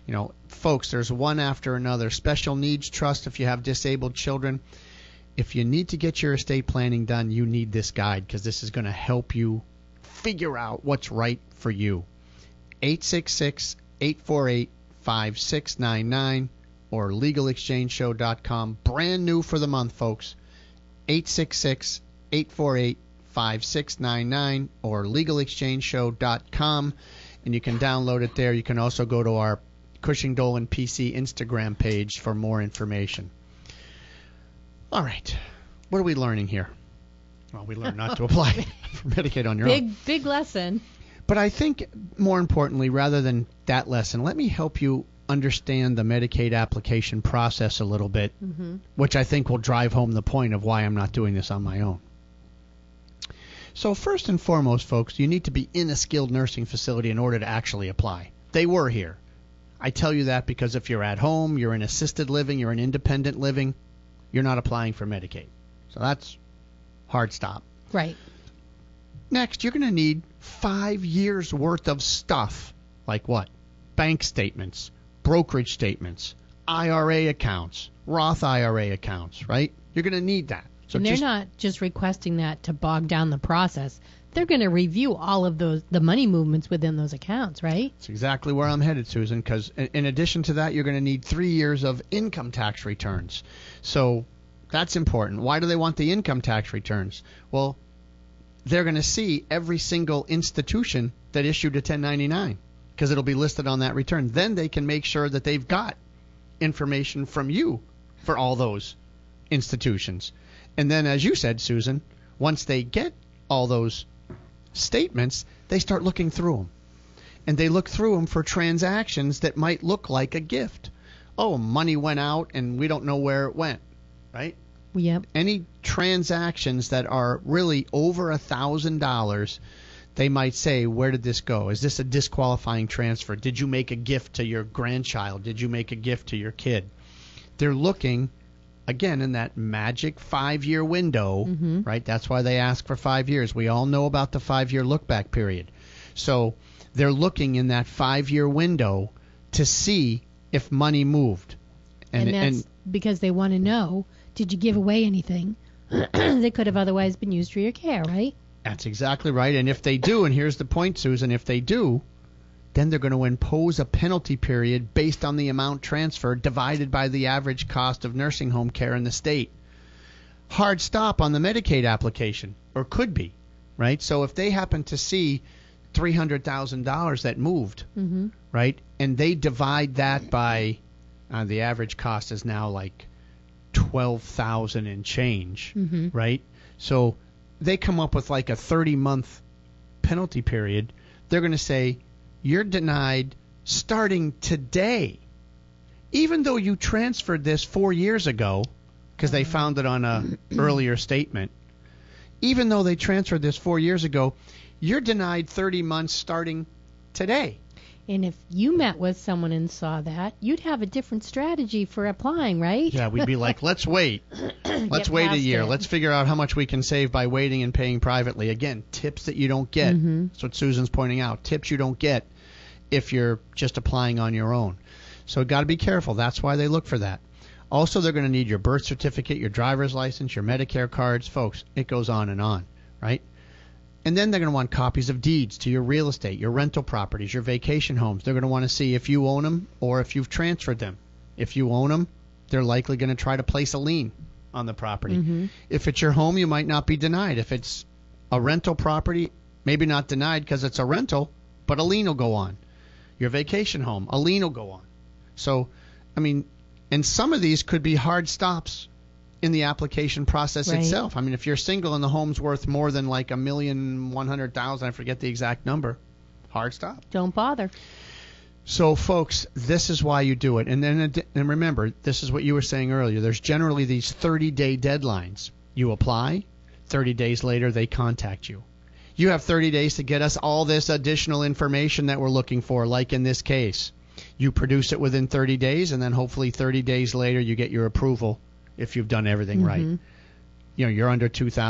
Folks, there's one after another. Special needs trust if you have disabled children. If you need to get your estate planning done, you need this guide because this is going to help you figure out what's right for you. 866-848-5699 or legalexchangeshow.com. Brand new for the month, folks. 866-848-5699 or legalexchangeshow.com. And you can download it there. You can also go to our Cushing Dolan PC Instagram page for more information. All right. What are we learning here? Well, we learned not to apply for Medicaid on your own. Big lesson. But I think more importantly, rather than that lesson, let me help you understand the Medicaid application process a little bit, which I think will drive home the point of why I'm not doing this on my own. So first and foremost, folks, you need to be in a skilled nursing facility in order to actually apply. They were here. I tell you that because if you're at home, you're in assisted living, you're in independent living, you're not applying for Medicaid. So that's hard stop. Right. Next, you're going to need 5 years worth of stuff. Like what? Bank statements, brokerage statements, IRA accounts, Roth IRA accounts, right? You're going to need that. So and they're not just requesting that to bog down the process. They're going to review all of the money movements within those accounts, right? That's exactly where I'm headed, Susan, because in addition to that, you're going to need 3 years of income tax returns. So that's important. Why do they want the income tax returns? Well, they're going to see every single institution that issued a 1099 because it'll be listed on that return. Then they can make sure that they've got information from you for all those institutions. And then, as you said, Susan, once they get all those statements, they start looking through them. And they look through them for transactions that might look like a gift. Oh, money went out and we don't know where it went, right? Yep. Any transactions that are really over $1,000, they might say, where did this go? Is this a disqualifying transfer? Did you make a gift to your grandchild? Did you make a gift to your kid? They're looking, again, in that magic 5-year window, right? That's why they ask for 5 years. We all know about the 5-year look-back period. So they're looking in that 5-year window to see if money moved. And that's because they want to know, did you give away anything that could have otherwise been used for your care, right? That's exactly right. And if they do, and here's the point, Susan, if they do, then they're going to impose a penalty period based on the amount transferred divided by the average cost of nursing home care in the state. Hard stop on the Medicaid application, or could be, right? So if they happen to see $300,000 that moved, right, and they divide that by the average cost is now like $12,000 and change, right? So they come up with like a 30-month penalty period. They're going to say, you're denied starting today, even though you transferred this 4 years ago, because they found it on a earlier statement. Even though they transferred this 4 years ago, you're denied 30 months starting today. And if you met with someone and saw that, you'd have a different strategy for applying, right? Yeah, we'd be like, let's wait. Let's wait a year. Let's figure out how much we can save by waiting and paying privately. Again, tips that you don't get. That's what Susan's pointing out. Tips you don't get if you're just applying on your own. So got to be careful. That's why they look for that. Also, they're going to need your birth certificate, your driver's license, your Medicare cards. Folks, it goes on, right? And then they're going to want copies of deeds to your real estate, your rental properties, your vacation homes. They're going to want to see if you own them or if you've transferred them. If you own them, they're likely going to try to place a lien on the property. If it's your home, you might not be denied. If it's a rental property, maybe not denied because it's a rental, but a lien will go on. Your vacation home, a lien will go on. So, I mean, and some of these could be hard stops in the application process itself. I mean, if you're single and the home's worth more than like $1,100,000, I forget the exact number, hard stop. Don't bother. So, folks, this is why you do it. And then, and remember, this is what you were saying earlier. There's generally these 30-day deadlines. You apply, 30 days later they contact you. You have 30 days to get us all this additional information that we're looking for, like in this case. You produce it within 30 days, and then hopefully 30 days later you get your approval if you've done everything right. You know, you're under $2,000.